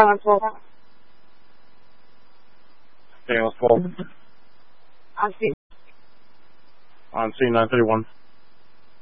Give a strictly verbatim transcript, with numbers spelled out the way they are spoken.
on twelve. Daniel twelve. On C. On C nine thirty-one.